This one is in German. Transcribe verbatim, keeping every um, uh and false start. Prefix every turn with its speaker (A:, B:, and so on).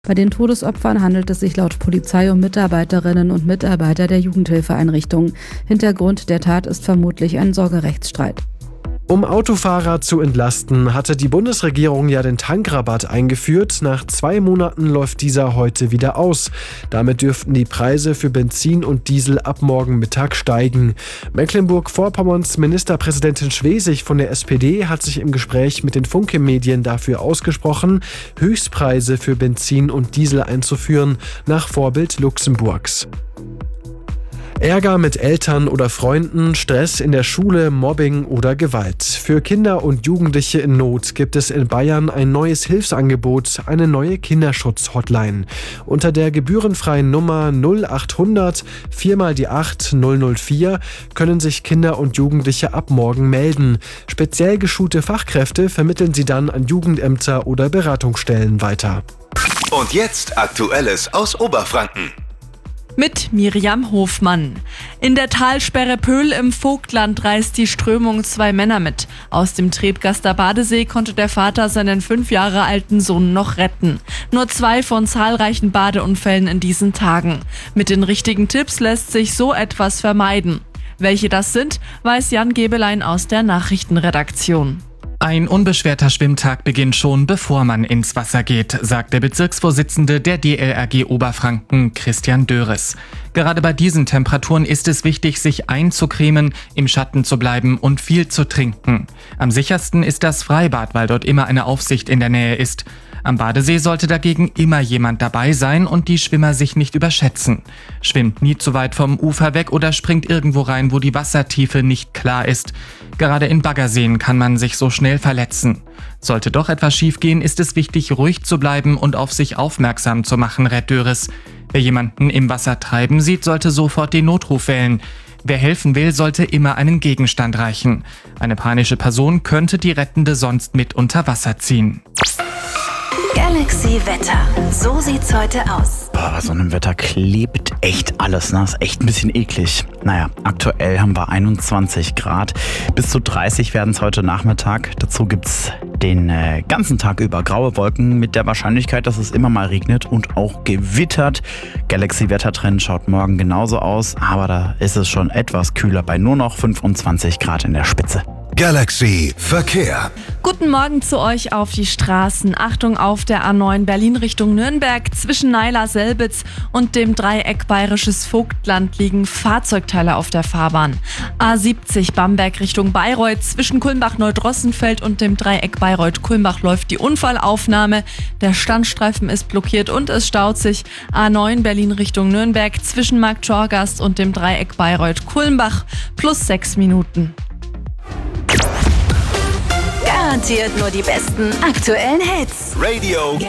A: Bei den Todesopfern handelt es sich laut Polizei um Mitarbeiterinnen und Mitarbeiter der Jugendhilfeeinrichtung. Hintergrund der Tat ist vermutlich ein Sorgerechtsstreit.
B: Um Autofahrer zu entlasten, hatte die Bundesregierung ja den Tankrabatt eingeführt. Nach zwei Monaten läuft dieser heute wieder aus. Damit dürften die Preise für Benzin und Diesel ab morgen Mittag steigen. Mecklenburg-Vorpommerns Ministerpräsidentin Schwesig von der S P D hat sich im Gespräch mit den Funke-Medien dafür ausgesprochen, Höchstpreise für Benzin und Diesel einzuführen, nach Vorbild Luxemburgs. Ärger mit Eltern oder Freunden, Stress in der Schule, Mobbing oder Gewalt. Für Kinder und Jugendliche in Not gibt es in Bayern ein neues Hilfsangebot, eine neue Kinderschutz-Hotline. Unter der gebührenfreien Nummer null achthundert vier mal die acht null null vier können sich Kinder und Jugendliche ab morgen melden. Speziell geschulte Fachkräfte vermitteln sie dann an Jugendämter oder Beratungsstellen weiter.
C: Und jetzt Aktuelles aus Oberfranken.
D: Mit Miriam Hofmann. In der Talsperre Pöhl im Vogtland reißt die Strömung zwei Männer mit. Aus dem Trebgaster Badesee konnte der Vater seinen fünf Jahre alten Sohn noch retten. Nur zwei von zahlreichen Badeunfällen in diesen Tagen. Mit den richtigen Tipps lässt sich so etwas vermeiden. Welche das sind, weiß Jan Gebelein aus der Nachrichtenredaktion.
E: Ein unbeschwerter Schwimmtag beginnt schon, bevor man ins Wasser geht, sagt der Bezirksvorsitzende der D L R G Oberfranken, Christian Döres. Gerade bei diesen Temperaturen ist es wichtig, sich einzucremen, im Schatten zu bleiben und viel zu trinken. Am sichersten ist das Freibad, weil dort immer eine Aufsicht in der Nähe ist. Am Badesee sollte dagegen immer jemand dabei sein und die Schwimmer sich nicht überschätzen. Schwimmt nie zu weit vom Ufer weg oder springt irgendwo rein, wo die Wassertiefe nicht klar ist. Gerade in Baggerseen kann man sich so schnell verletzen. Sollte doch etwas schiefgehen, ist es wichtig, ruhig zu bleiben und auf sich aufmerksam zu machen, rät Döres. Wer jemanden im Wasser treiben sieht, sollte sofort den Notruf wählen. Wer helfen will, sollte immer einen Gegenstand reichen. Eine panische Person könnte die Rettende sonst mit unter Wasser ziehen.
F: Galaxy Wetter. So sieht's heute aus.
G: Boah, bei so einem Wetter klebt echt alles, ne? Ist echt ein bisschen eklig. Naja, aktuell haben wir einundzwanzig Grad. Bis zu dreißig werden es heute Nachmittag. Dazu gibt's den äh, ganzen Tag über graue Wolken mit der Wahrscheinlichkeit, dass es immer mal regnet und auch gewittert. Galaxy Wettertrend schaut morgen genauso aus, aber da ist es schon etwas kühler bei nur noch fünfundzwanzig Grad in der Spitze.
C: Galaxy Verkehr.
D: Guten Morgen zu euch auf die Straßen. Achtung auf der A neun Berlin Richtung Nürnberg. Zwischen Naila-Selbitz und dem Dreieck Bayerisches Vogtland liegen Fahrzeugteile auf der Fahrbahn. A siebzig Bamberg Richtung Bayreuth. Zwischen Kulmbach-Neudrossenfeld und dem Dreieck Bayreuth-Kulmbach läuft die Unfallaufnahme. Der Standstreifen ist blockiert und es staut sich. A neun Berlin Richtung Nürnberg zwischen Marktschorgast und dem Dreieck Bayreuth-Kulmbach plus sechs Minuten.
F: Garantiert nur die besten aktuellen Hits.
C: Radio